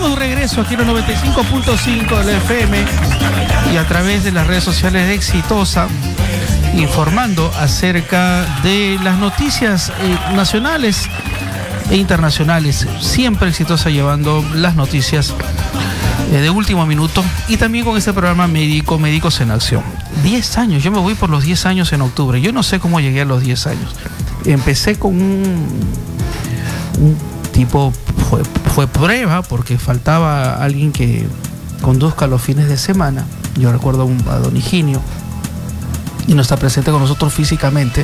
Estamos de regreso aquí en el 95.5 de la FM y a través de las redes sociales de Exitosa, informando acerca de las noticias nacionales e internacionales. Siempre Exitosa llevando las noticias de último minuto y también con este programa Médicos en Acción. 10 años, yo me voy por los 10 años en octubre. Yo no sé cómo llegué a los 10 años. Empecé con un tipo, fue prueba porque faltaba alguien que conduzca los fines de semana. Yo recuerdo a don Higinio y no está presente con nosotros físicamente.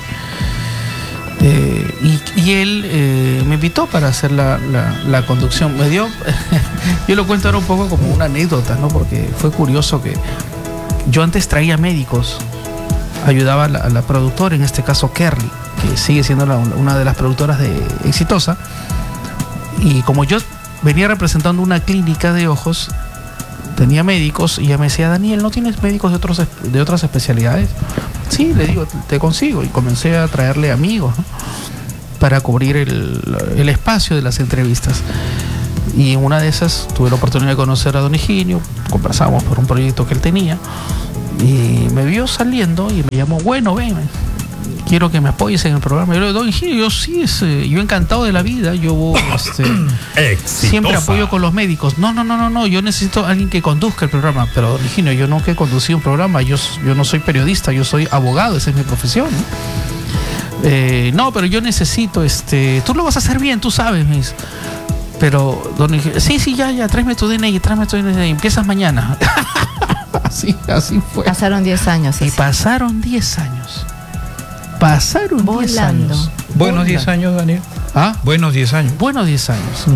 Y él me invitó para hacer la conducción. Me dio, yo lo cuento ahora un poco como una anécdota, ¿no? Porque fue curioso que yo antes traía médicos, ayudaba a la productora, en este caso Kerly, que sigue siendo una de las productoras de Exitosa. Y como yo venía representando una clínica de ojos, tenía médicos y ella me decía: Daniel, ¿no tienes médicos de otras especialidades? Sí, le digo, te consigo. Y comencé a traerle amigos, ¿no? Para cubrir el espacio de las entrevistas. Y en una de esas tuve la oportunidad de conocer a don Higinio, conversamos por un proyecto que él tenía y me vio saliendo y me llamó: bueno, ven, quiero que me apoyes en el programa. Yo le digo: don Higinio, yo sí, yo encantado de la vida, yo siempre apoyo con los médicos. No, yo necesito a alguien que conduzca el programa. Pero don Higinio, yo no que conducí un programa, yo no soy periodista, yo soy abogado, esa es mi profesión, ¿no? No, pero yo necesito, tú lo vas a hacer bien, tú sabes, me dice. Pero don Higinio, sí, ya, tráeme tu DNI, empiezas mañana. así fue. Pasaron 10 años. Y pasaron 10 años. Pasaron 10 años. Buenos 10 años, Daniel. ¿Ah? Buenos 10 años. Buenos 10 años.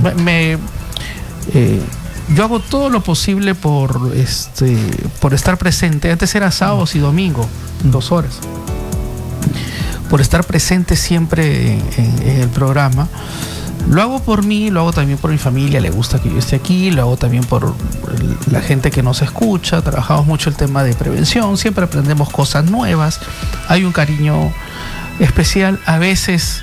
Yo hago todo lo posible por estar presente. Antes era sábados y domingo, 2 horas. Por estar presente siempre en el programa. Lo hago por mí, lo hago también por mi familia, le gusta que yo esté aquí, lo hago también por la gente que nos escucha. Trabajamos mucho el tema de prevención, siempre aprendemos cosas nuevas, hay un cariño especial. A veces,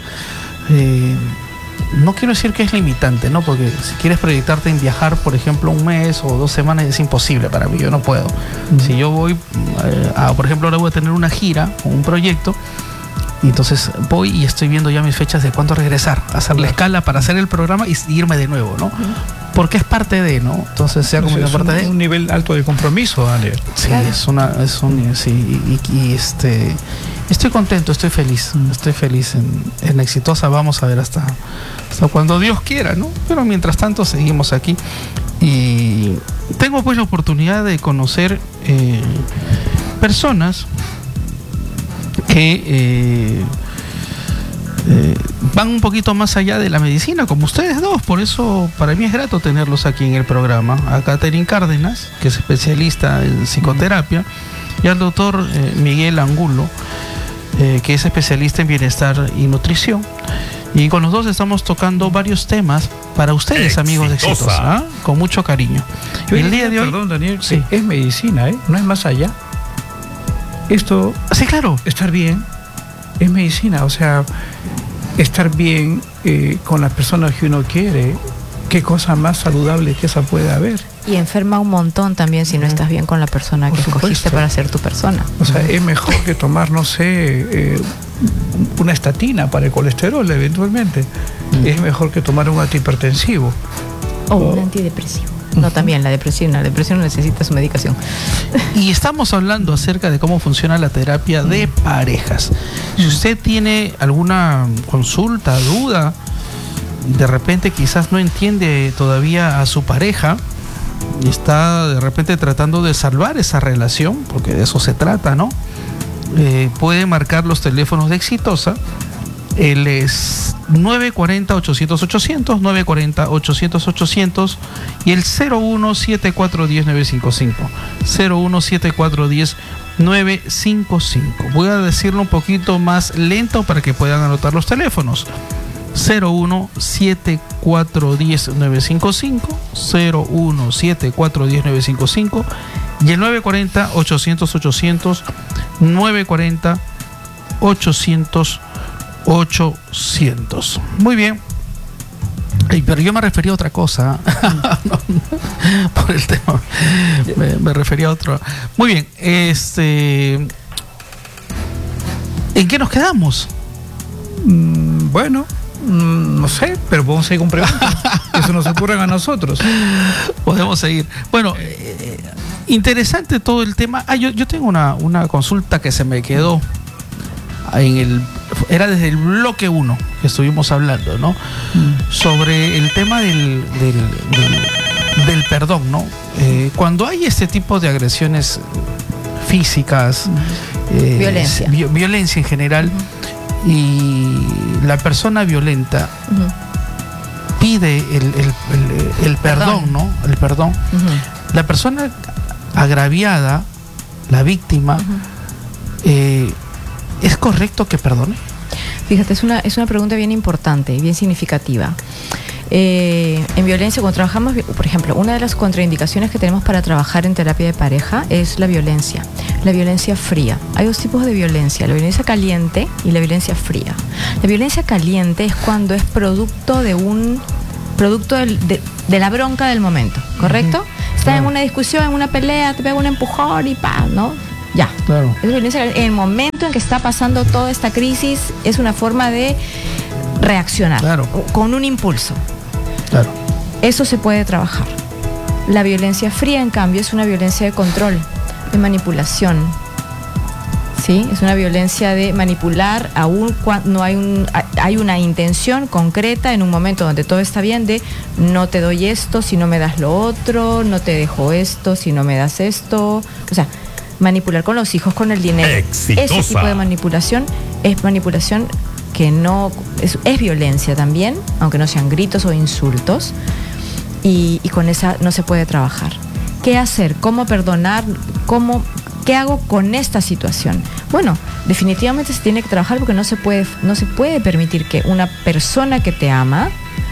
no quiero decir que es limitante, ¿no? Porque si quieres proyectarte en viajar, por ejemplo, 1 mes o 2 semanas, es imposible para mí, yo no puedo. Si yo voy, por ejemplo, ahora voy a tener una gira o un proyecto, y entonces voy y estoy viendo ya mis fechas de cuándo regresar, hacer la escala para hacer el programa y irme de nuevo, ¿no? Porque es parte de, ¿no? Entonces sea como una parte de... Es un nivel alto de compromiso, Daniel. Sí, claro. Estoy contento, estoy feliz en Exitosa. Vamos a ver hasta cuando Dios quiera, ¿no? Pero mientras tanto seguimos aquí y tengo pues la oportunidad de conocer personas que van un poquito más allá de la medicina, como ustedes dos. Por eso para mí es grato tenerlos aquí en el programa. A Catherine Cárdenas, que es especialista en psicoterapia, y al doctor Miguel Angulo, que es especialista en bienestar y nutrición. Y con los dos estamos tocando varios temas para ustedes, amigos de Exitosa, con mucho cariño. El día de hoy, perdón, Daniel, sí, es medicina, no es más allá. Esto, sí, claro, estar bien es medicina, o sea, estar bien con las personas que uno quiere, qué cosa más saludable que esa puede haber. Y enferma un montón también si no estás bien con la persona que escogiste para ser tu persona. O sea, es mejor que tomar, no sé, una estatina para el colesterol eventualmente. Es mejor que tomar un antihipertensivo. O un antidepresivo. No, también la depresión necesita su medicación. Y estamos hablando acerca de cómo funciona la terapia de parejas. Si usted tiene alguna consulta, duda, de repente quizás no entiende todavía a su pareja y está de repente tratando de salvar esa relación, porque de eso se trata, ¿no? Puede marcar los teléfonos de Exitosa. Él es 940-800-800, 940-800-800 y el 017410-955. 017410-955. Voy a decirlo un poquito más lento para que puedan anotar los teléfonos. 017410-955, 017410-955 y el 940-800-800, 940-800-800. Muy bien. Ay, pero yo me refería a otra cosa. No, por el tema. Me refería a otro. Muy bien. ¿En qué nos quedamos? Bueno, no sé, pero podemos seguir con preguntas. Eso nos ocurren a nosotros. Podemos seguir. Bueno, interesante todo el tema. Yo tengo una consulta que se me quedó era desde el bloque 1 que estuvimos hablando, ¿no? Sobre el tema del perdón, ¿no? Cuando hay este tipo de agresiones físicas, violencia en general, y la persona violenta pide el perdón, ¿no? El perdón. La persona agraviada, la víctima, ¿es correcto que perdone? Fíjate, es una pregunta bien importante y bien significativa. En violencia, cuando trabajamos, por ejemplo, una de las contraindicaciones que tenemos para trabajar en terapia de pareja es la violencia fría. Hay dos tipos de violencia, la violencia caliente y la violencia fría. La violencia caliente es cuando es producto de la bronca del momento, ¿correcto? Estás en una discusión, en una pelea, te pega un empujón y pa, ¿no? Ya. Claro. Es violencia en el momento en que está pasando toda esta crisis, es una forma de reaccionar, claro, con un impulso. Claro. Eso se puede trabajar. La violencia fría, en cambio, es una violencia de control, de manipulación. ¿Sí? Es una violencia de manipular aún cuando hay una intención concreta en un momento donde todo está bien, de no te doy esto si no me das lo otro, no te dejo esto si no me das esto. O sea, manipular con los hijos, con el dinero. Exitosa. Ese tipo de manipulación es manipulación que no es violencia también, aunque no sean gritos o insultos, y con esa no se puede trabajar. ¿Qué hacer? ¿Cómo perdonar? ¿Qué hago con esta situación? Bueno, definitivamente se tiene que trabajar, porque no se puede permitir que una persona que te ama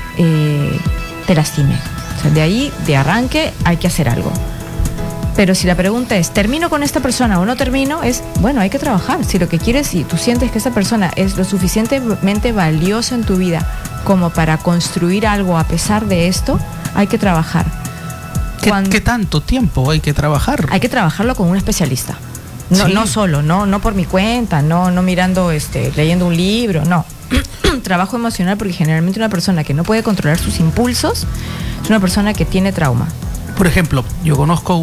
te lastime. O sea, de ahí, de arranque, hay que hacer algo. Pero si la pregunta es, ¿termino con esta persona o no termino? Bueno, hay que trabajar. Si lo que quieres, si tú sientes que esa persona es lo suficientemente valiosa en tu vida como para construir algo a pesar de esto, hay que trabajar. ¿Qué tanto tiempo hay que trabajar? Hay que trabajarlo con un especialista. No, sí. No solo, no por mi cuenta, no mirando, leyendo un libro, no. Trabajo emocional, porque generalmente una persona que no puede controlar sus impulsos es una persona que tiene trauma. Por ejemplo, yo conozco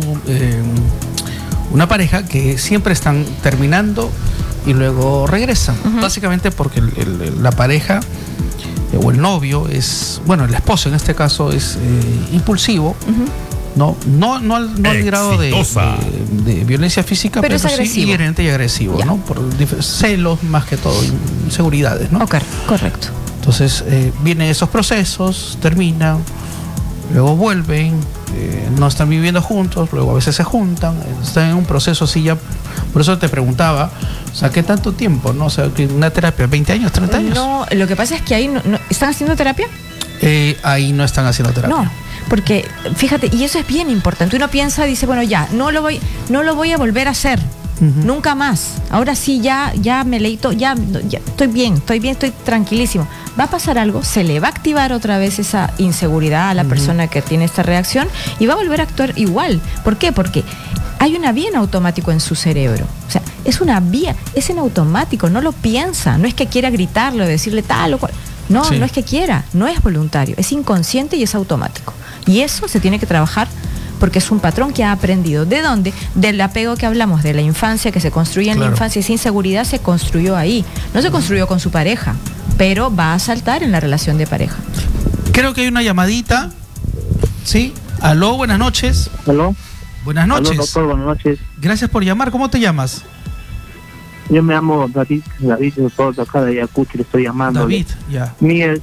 una pareja que siempre están terminando y luego regresan. Básicamente porque la pareja o el novio el esposo en este caso es impulsivo. No al grado de violencia física, pero sí hiriente y agresivo, ¿no? Por celos más que todo, inseguridades, ¿no? Okay, correcto. Entonces vienen esos procesos, terminan, luego vuelven, no están viviendo juntos, luego a veces se juntan, están en un proceso así ya. Por eso te preguntaba, o sea, ¿qué tanto tiempo, no? O sea, una terapia, ¿20 años, 30 años? No, lo que pasa es que ahí no ¿están haciendo terapia? Ahí no están haciendo terapia. No, porque fíjate, y eso es bien importante. Uno piensa, dice, bueno, ya, no lo voy a volver a hacer. Nunca más. Ahora sí, ya me leí todo, ya estoy bien, estoy tranquilísimo. Va a pasar algo, se le va a activar otra vez esa inseguridad a la persona que tiene esta reacción y va a volver a actuar igual. ¿Por qué? Porque hay una vía en automático en su cerebro. O sea, es una vía, es en automático, no lo piensa. No es que quiera gritarlo, decirle tal o cual. No, sí. No es que quiera, no es voluntario, es inconsciente y es automático. Y eso se tiene que trabajar, porque es un patrón que ha aprendido. ¿De dónde? Del apego que hablamos, de la infancia, que se construye en la infancia. Esa inseguridad se construyó ahí. No se construyó con su pareja, pero va a saltar en la relación de pareja. Creo que hay una llamadita. ¿Sí? Aló, buenas noches. Aló. Buenas noches. Aló, doctor, buenas noches. Gracias por llamar. ¿Cómo te llamas? Yo me llamo David, doctor, de acá de Ayacucho, le estoy llamando. David, ya. Mío es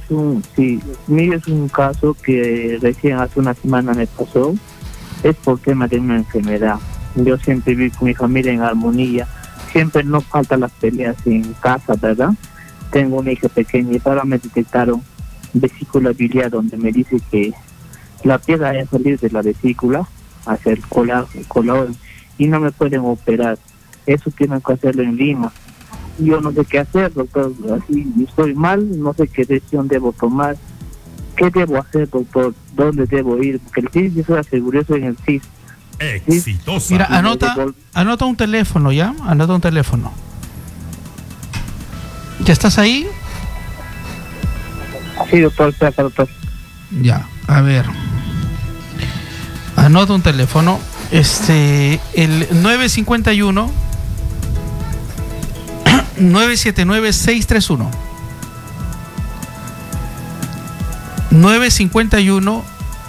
un caso que recién hace una semana me pasó. Es por tema de una enfermedad. Yo siempre vivo con mi familia en armonía. Siempre no faltan las peleas en casa, ¿verdad? Tengo una hija pequeña y ahora me detectaron vesícula biliar, donde me dice que la piedra va a salir de la vesícula hacia el colon y no me pueden operar. Eso tienen que hacerlo en Lima. Yo no sé qué hacer, doctor. Así estoy mal, no sé qué decisión debo tomar. ¿Qué debo hacer, doctor? ¿Dónde debo ir? Porque el CIS, yo soy aseguroso en el CIS. Exitosa. Mira, anota un teléfono, ¿ya? Anota un teléfono. ¿Ya estás ahí? Sí, doctor, espera, doctor. Ya, a ver. Anota un teléfono. El 951 979 631. 951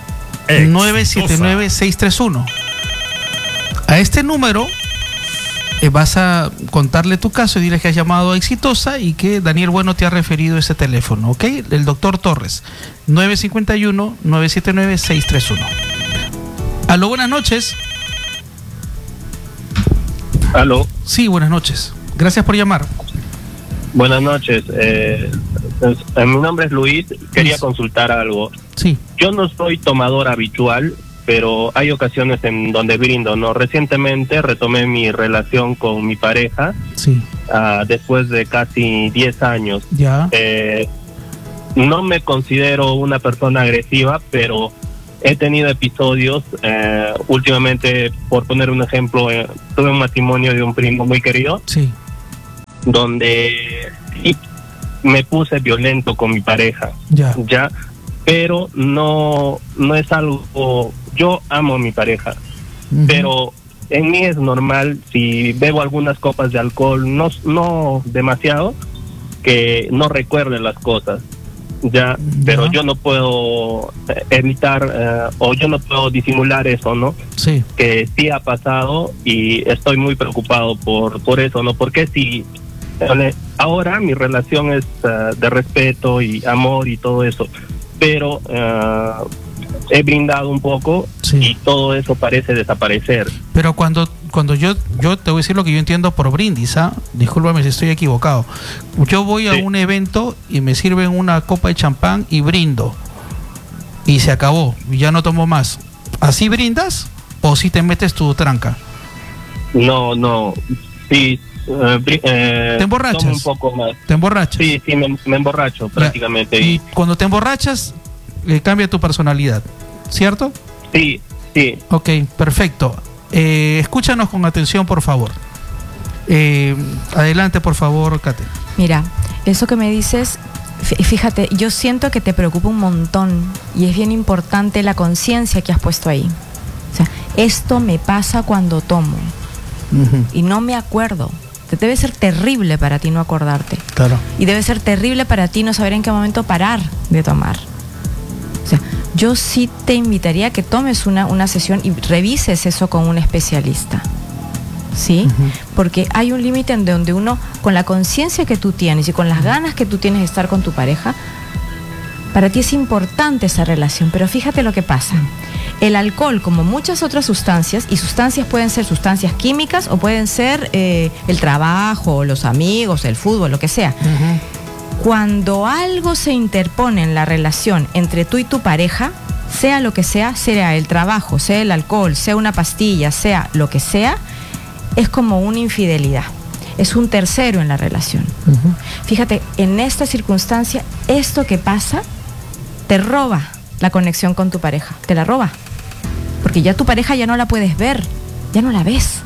979 631. A este número vas a contarle tu caso y dile que has llamado a Exitosa y que Daniel Bueno te ha referido ese teléfono, ¿ok? El doctor Torres, 951 979 631. Aló, buenas noches. Aló. Sí, buenas noches. Gracias por llamar. Buenas noches. Mi nombre es Luis. Quería consultar algo. Sí. Yo no soy tomador habitual, pero hay ocasiones en donde brindo, ¿no? Recientemente retomé mi relación con mi pareja. Sí. Después de casi 10 años. Ya. No me considero una persona agresiva, pero he tenido episodios. Últimamente, por poner un ejemplo, tuve un matrimonio de un primo muy querido. Sí. Donde sí me puse violento con mi pareja. Ya, pero no es algo. Yo amo a mi pareja, pero en mí es normal, si bebo algunas copas de alcohol, no demasiado, que no recuerde las cosas. Ya, pero yo no puedo evitar o yo no puedo disimular eso, ¿no? Sí. Que sí ha pasado y estoy muy preocupado por eso, ¿no? Porque si ahora mi relación es de respeto y amor y todo eso, pero he brindado un poco, sí, y todo eso parece desaparecer. Pero cuando yo te voy a decir lo que yo entiendo por brindis, discúlpame si estoy equivocado. Yo voy a un evento y me sirven una copa de champán y brindo y se acabó, y ya no tomo más. ¿Así brindas o si te metes tu tranca? No, sí. ¿Te emborrachas? Tomo un poco más. ¿Te emborrachas? Sí, me emborracho prácticamente. Y cuando te emborrachas cambia tu personalidad, ¿cierto? Sí. Ok, perfecto. Escúchanos con atención, por favor. Adelante, por favor, Kate. Mira, eso que me dices, fíjate, yo siento que te preocupa un montón y es bien importante la conciencia que has puesto ahí. O sea, esto me pasa cuando tomo y no me acuerdo. Debe ser terrible para ti no acordarte. Claro. Y debe ser terrible para ti no saber en qué momento parar de tomar. O sea, yo sí te invitaría a que tomes una sesión y revises eso con un especialista. ¿Sí? Porque hay un límite en donde uno, con la conciencia que tú tienes y con las ganas que tú tienes de estar con tu pareja, para ti es importante esa relación. Pero fíjate lo que pasa. El alcohol, como muchas otras sustancias, y sustancias pueden ser sustancias químicas o pueden ser el trabajo, los amigos, el fútbol, lo que sea. Cuando algo se interpone en la relación entre tú y tu pareja, sea lo que sea el trabajo, sea el alcohol, sea una pastilla, sea lo que sea, es como una infidelidad. Es un tercero en la relación. Fíjate, en esta circunstancia, esto que pasa te roba la conexión con tu pareja, te la roba. Porque ya tu pareja ya no la puedes ver, ya no la ves.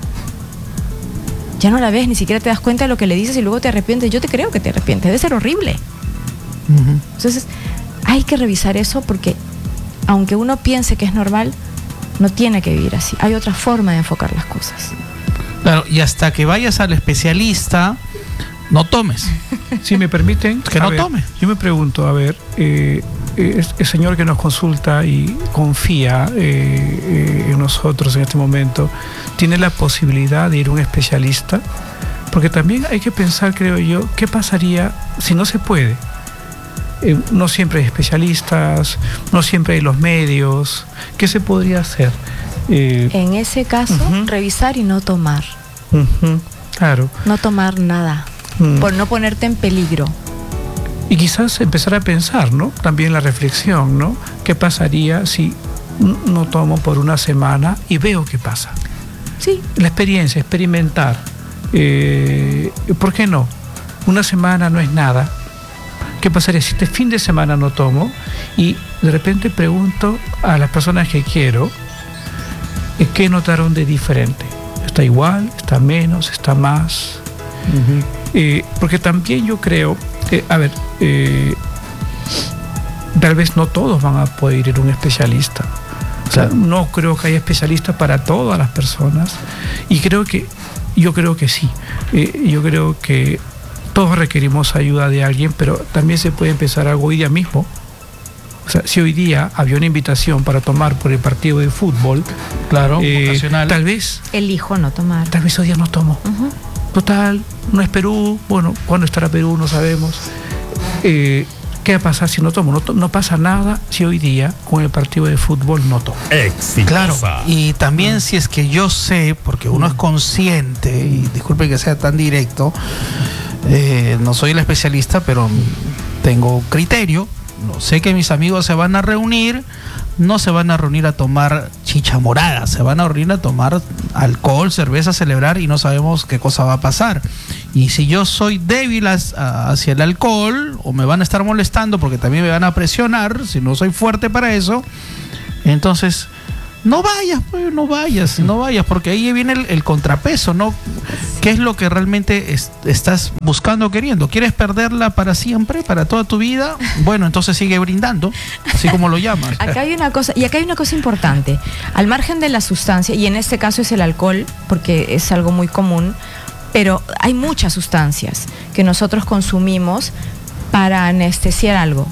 Ya no la ves, ni siquiera te das cuenta de lo que le dices y luego te arrepientes. Yo te creo que te arrepientes, debe ser horrible. Entonces, hay que revisar eso porque aunque uno piense que es normal, no tiene que vivir así. Hay otra forma de enfocar las cosas. Claro, y hasta que vayas al especialista, no tomes. Si me permiten, que no tomes. Yo me pregunto, el señor que nos consulta y confía en nosotros en este momento, ¿tiene la posibilidad de ir a un especialista? Porque también hay que pensar, creo yo, ¿qué pasaría si no se puede? No siempre hay especialistas, no siempre hay los medios. ¿Qué se podría hacer? En ese caso, revisar y no tomar. Claro. No tomar nada, por no ponerte en peligro. Y quizás empezar a pensar, ¿no? También la reflexión, ¿no? ¿Qué pasaría si no tomo por una semana y veo qué pasa? Sí. La experiencia, experimentar. ¿Por qué no? Una semana no es nada. ¿Qué pasaría si este fin de semana no tomo y de repente pregunto a las personas que quiero qué notaron de diferente? ¿Está igual? ¿Está menos? ¿Está más? Porque también yo creo, tal vez no todos van a poder ir a un especialista. O sea, no creo que haya especialistas para todas las personas. Y yo creo que sí. Yo creo que todos requerimos ayuda de alguien, pero también se puede empezar algo hoy día mismo. O sea, si hoy día había una invitación para tomar por el partido de fútbol, claro, ocasional, tal vez elijo no tomar. Tal vez hoy día no tomo. Total, no es Perú. Bueno, ¿cuándo estará Perú? No sabemos. ¿Qué va a pasar si no tomo? No pasa nada si hoy día con el partido de fútbol no tomo. Exitosa. Claro, y también si es que yo sé, porque uno es consciente, y disculpe que sea tan directo, no soy el especialista, pero tengo criterio. No sé que mis amigos se van a reunir, no se van a reunir a tomar chicha morada, se van a reunir a tomar alcohol, cerveza, a celebrar, y no sabemos qué cosa va a pasar. Y si yo soy débil hacia el alcohol, o me van a estar molestando porque también me van a presionar, si no soy fuerte para eso, entonces no vayas, pues, no vayas, porque ahí viene el contrapeso, ¿no? ¿Qué es lo que realmente estás buscando o queriendo? ¿Quieres perderla para siempre, para toda tu vida? Bueno, entonces sigue brindando, así como lo llamas. Acá hay una cosa importante. Al margen de la sustancia, y en este caso es el alcohol, porque es algo muy común, pero hay muchas sustancias que nosotros consumimos para anestesiar algo.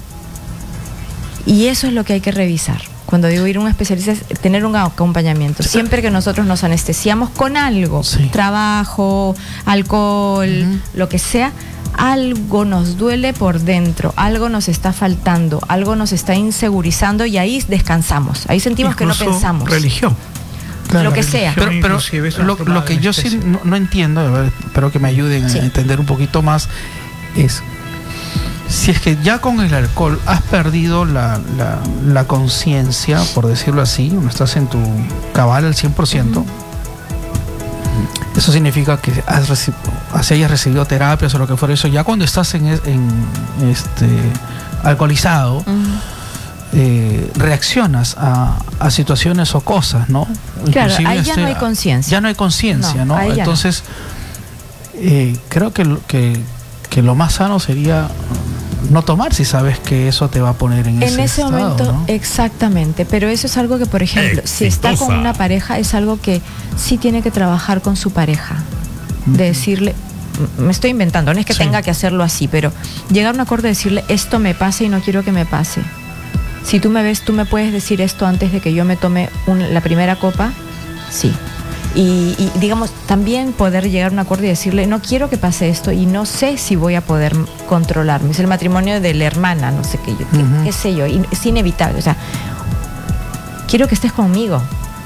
Y eso es lo que hay que revisar. Cuando digo ir a un especialista es tener un acompañamiento. Siempre que nosotros nos anestesiamos con algo, trabajo, alcohol, lo que sea, algo nos duele por dentro, algo nos está faltando, algo nos está insegurizando, y ahí descansamos, ahí sentimos incluso que no pensamos. Religión. Claro, lo que sea. Pero lo que yo sí no entiendo, espero que me ayuden a entender un poquito más, es si es que ya con el alcohol has perdido la conciencia, por decirlo así, no estás en tu cabal al 100%, eso significa que hayas recibido terapias o lo que fuera eso. Ya cuando estás alcoholizado, reaccionas a situaciones o cosas, ¿no? Claro, ahí ya no hay conciencia. Ya no hay conciencia, ¿no? Entonces, creo que lo más sano sería no tomar si sabes que eso te va a poner en ese estado, momento, ¿no? Exactamente, pero eso es algo que, por ejemplo, si está con una pareja, es algo que sí tiene que trabajar con su pareja, de decirle, me estoy inventando, no es que tenga que hacerlo así, pero llegar a un acuerdo de decirle, esto me pasa y no quiero que me pase. Si tú me ves, tú me puedes decir esto antes de que yo me tome la primera copa. Sí. Y digamos, también poder llegar a un acuerdo y decirle, no quiero que pase esto y no sé si voy a poder controlarme. Es el matrimonio de la hermana, no sé qué, qué sé yo, y es inevitable. O sea, quiero que estés conmigo.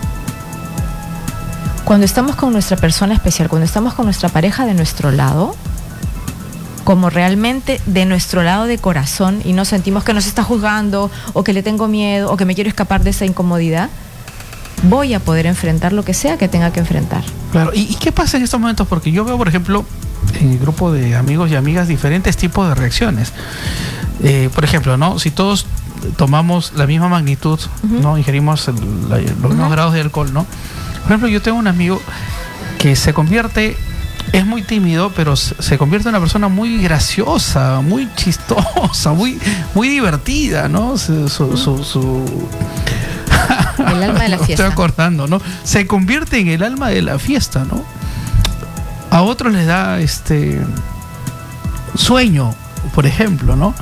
Cuando estamos con nuestra persona especial, cuando estamos con nuestra pareja de nuestro lado, como realmente de nuestro lado de corazón, y no sentimos que nos está juzgando, o que le tengo miedo, o que me quiero escapar de esa incomodidad, voy a poder enfrentar lo que sea que tenga que enfrentar. Claro, ¿y qué pasa en estos momentos? Porque yo veo, por ejemplo, en el grupo de amigos y amigas diferentes tipos de reacciones. Por ejemplo, ¿no? Si todos tomamos la misma magnitud, ¿no? Ingerimos los mismos grados de alcohol, ¿no? Por ejemplo, yo tengo un amigo que se convierte, es muy tímido, pero se convierte en una persona muy graciosa, muy chistosa, muy divertida, ¿no? El alma de la fiesta. Estoy acordando, ¿no? Se convierte en el alma de la fiesta, ¿no? A otros les da sueño, por ejemplo, ¿no?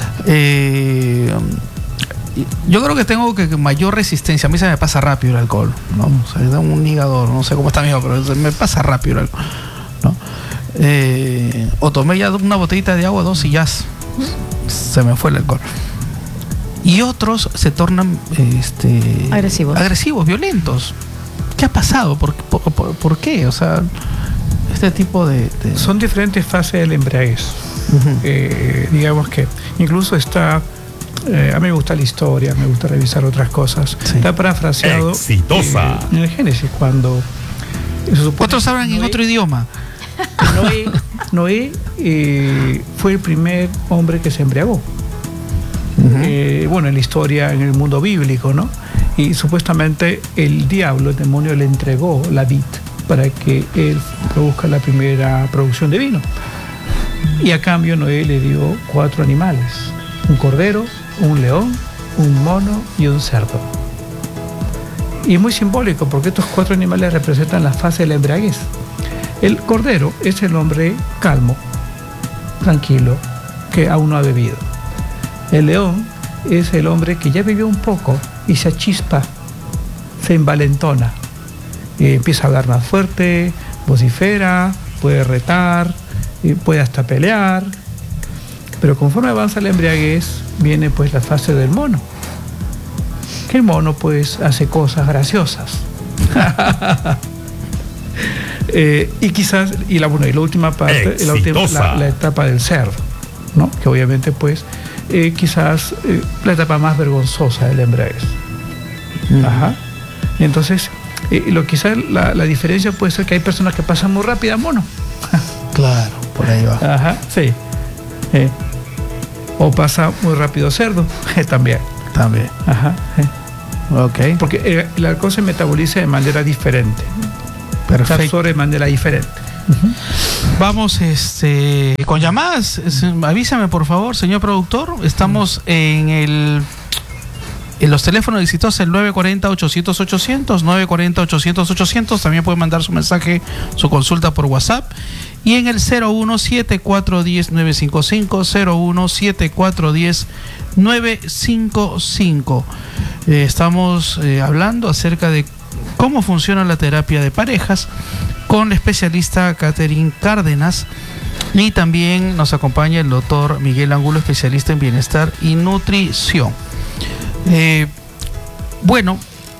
Yo creo que tengo mayor resistencia. A mí se me pasa rápido el alcohol, ¿no? O sea, es un hígado, no sé cómo está mío, pero se me pasa rápido el alcohol, ¿no? O tomé ya una botellita de agua, 2, y ya se me fue el alcohol. Y otros se tornan agresivos, violentos. ¿Qué ha pasado? ¿Por qué? O sea, este tipo de... Son diferentes fases del embriaguez. Digamos que incluso está... a mí me gusta la historia, me gusta revisar otras cosas. Está parafraseado exitosa en el Génesis, cuando... Otros hablan en otro idioma. Noé fue el primer hombre que se embriagó. Bueno, en la historia, en el mundo bíblico, ¿no? Y supuestamente el diablo, el demonio, le entregó la vid para que él produzca la primera producción de vino. Y a cambio Noé le dio 4 animales: un cordero, un león, un mono y un cerdo. Y es muy simbólico porque estos 4 animales representan la fase de la embriaguez. El cordero es el hombre calmo, tranquilo, que aún no ha bebido. El león es el hombre que ya bebió un poco y se achispa, se envalentona, empieza a hablar más fuerte, vocifera, puede retar, puede hasta pelear. Pero conforme avanza la embriaguez, viene pues la fase del mono. Que el mono pues hace cosas graciosas. Y quizás, y la última parte, la etapa del cerdo, ¿no? Que obviamente pues quizás la etapa más vergonzosa de la embriaguez. Ajá. Entonces, quizás la diferencia puede ser que hay personas que pasan muy rápido a mono. Claro, por ahí va. Ajá, sí. O pasa muy rápido cerdo, también. Ajá. Ok. Porque el alcohol se metaboliza de manera diferente. Perfecto. Se absorbe de manera diferente. Vamos con llamadas. Avísame, por favor, señor productor. Estamos en los teléfonos exitosos, el 940-800-800, 940-800-800. También puede mandar su mensaje, su consulta por WhatsApp. Y en el 01-7410-955, 01-7410-955. Estamos hablando acerca de cómo funciona la terapia de parejas con la especialista Catherine Cárdenas, y también nos acompaña el doctor Miguel Angulo, especialista en bienestar y nutrición. Bueno,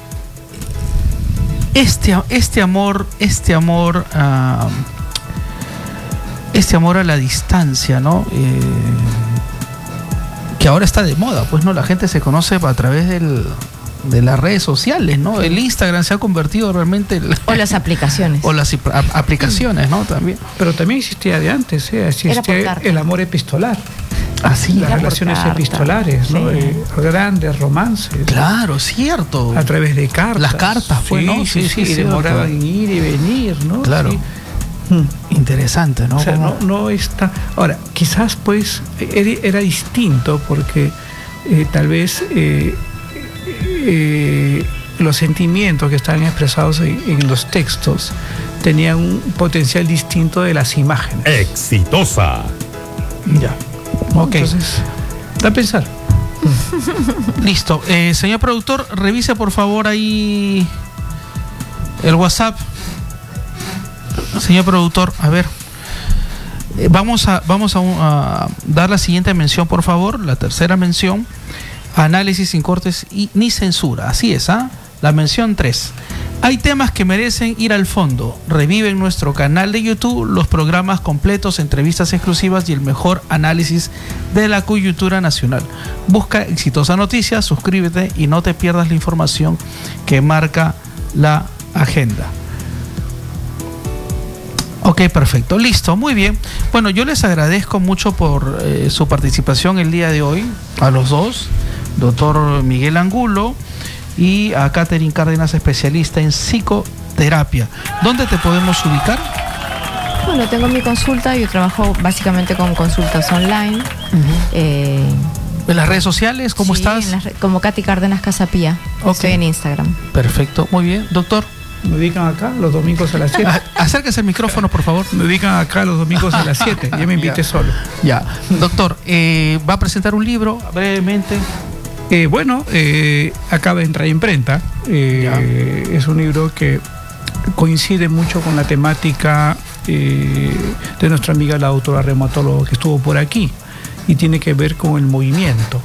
este amor a la distancia, ¿no? Que ahora está de moda, pues, ¿no? La gente se conoce a través de las redes sociales, ¿no? El Instagram se ha convertido realmente... O las aplicaciones. O las aplicaciones, ¿no? También. Pero también existía de antes, existía el amor epistolar. Así, las relaciones epistolares, ¿no? Sí. Grandes romances. Claro, cierto. A través de cartas. Las cartas, pues, ¿no? Sí, y demoraban en ir y venir, ¿no? Claro. Sí. Interesante, ¿no? O sea, no está... Ahora, quizás, pues, era distinto porque tal vez los sentimientos que estaban expresados en los textos tenían un potencial distinto de las imágenes. Exitosa. Ya. Ok. Entonces, da a pensar. Listo. Señor productor, revise por favor ahí el WhatsApp. Señor productor, a ver. Vamos a dar la siguiente mención, por favor. La tercera mención. Análisis sin cortes ni censura. Así es, ¿ah? La mención 3. Hay temas que merecen ir al fondo. Revive en nuestro canal de YouTube los programas completos, entrevistas exclusivas y el mejor análisis de la coyuntura nacional. Busca Exitosa Noticias, suscríbete y no te pierdas la información que marca la agenda. Ok, perfecto. Listo, muy bien. Bueno, yo les agradezco mucho por su participación el día de hoy, a los dos, doctor Miguel Angulo y a Catherine Cárdenas, especialista en psicoterapia. ¿Dónde te podemos ubicar? Bueno, tengo mi consulta, yo trabajo básicamente con consultas online. ¿En las redes sociales? ¿Cómo estás? Como Katy Cárdenas Casapía. Okay. Estoy en Instagram. Perfecto, muy bien. Doctor. Me ubican acá los domingos a las 7. Acérquese al micrófono, por favor. Me ubican acá los domingos a las 7. Ya me invité solo. Ya. Doctor, ¿va a presentar un libro brevemente? Bueno, acaba de entrar a imprenta. Es un libro que coincide mucho con la temática de nuestra amiga la doctora reumatóloga que estuvo por aquí, y tiene que ver con el movimiento.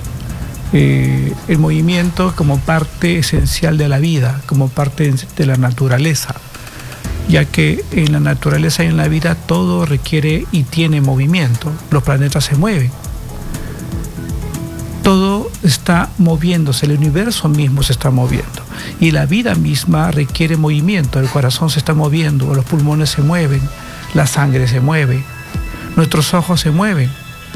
El movimiento como parte esencial de la vida, como parte de la naturaleza, ya que en la naturaleza y en la vida todo requiere y tiene movimiento. Los planetas se mueven, todo está moviéndose, el universo mismo se está moviendo, y la vida misma requiere movimiento. El corazón se está moviendo, los pulmones se mueven, la sangre se mueve, nuestros ojos se mueven.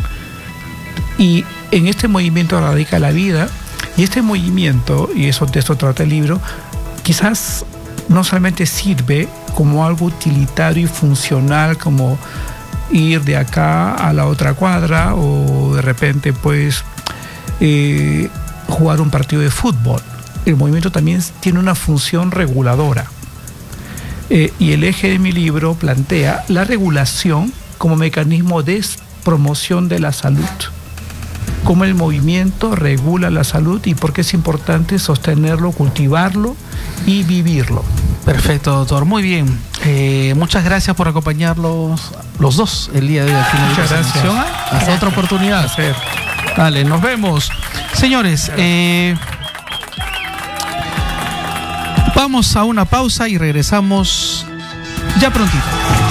Y en este movimiento radica la vida, y este movimiento, y de eso trata el libro, quizás no solamente sirve como algo utilitario y funcional, como ir de acá a la otra cuadra, o de repente pues jugar un partido de fútbol. El movimiento también tiene una función reguladora. Y el eje de mi libro plantea la regulación como mecanismo de promoción de la salud. Cómo el movimiento regula la salud y por qué es importante sostenerlo, cultivarlo y vivirlo. Perfecto, doctor. Muy bien. Muchas gracias por acompañarlos los dos el día de hoy aquí en Muchas gracias. Hasta otra oportunidad. Dale, nos vemos. Señores, vamos a una pausa y regresamos ya prontito.